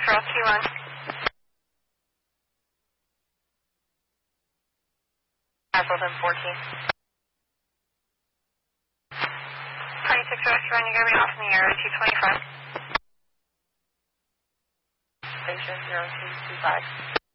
control, Q1. Hazelton 14. 26 restaurant, you're going to be off in the air, 225. Station 0225.